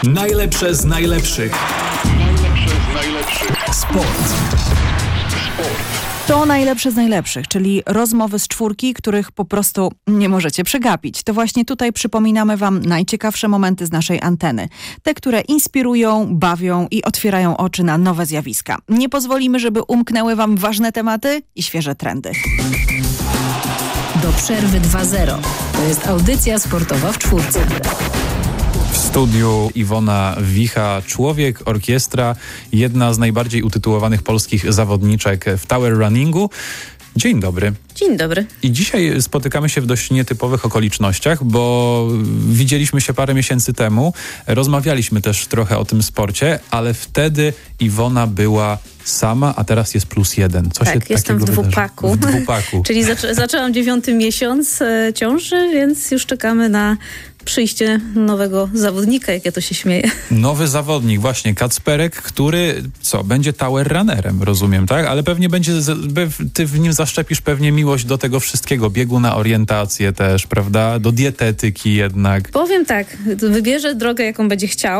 Najlepsze z najlepszych. Sport. To najlepsze z najlepszych, czyli rozmowy z czwórki, których po prostu nie możecie przegapić. To właśnie tutaj przypominamy Wam najciekawsze momenty z naszej anteny. Te, które inspirują, bawią i otwierają oczy na nowe zjawiska. Nie pozwolimy, żeby umknęły Wam ważne tematy i świeże trendy. Do przerwy 2:0. To jest audycja sportowa w czwórce. W studiu Iwona Wicha, człowiek, orkiestra, jedna z najbardziej utytułowanych polskich zawodniczek w tower runningu. Dzień dobry. Dzień dobry. I dzisiaj spotykamy się w dość nietypowych okolicznościach, bo widzieliśmy się parę miesięcy temu, rozmawialiśmy też trochę o tym sporcie, ale wtedy Iwona była sama, a teraz jest +1. Co tak, się jestem w takiego dwupaku. wydarzy? W dwupaku. Czyli zaczęłam 9. miesiąc ciąży, więc już czekamy na przyjście nowego zawodnika, jak ja to się śmieję. Nowy zawodnik, właśnie Kacperek, który będzie tower runnerem, rozumiem, tak? Ale pewnie ty w nim zaszczepisz pewnie miłość do tego wszystkiego, biegu na orientację też, prawda? Do dietetyki jednak. Powiem tak, wybierze drogę, jaką będzie chciał.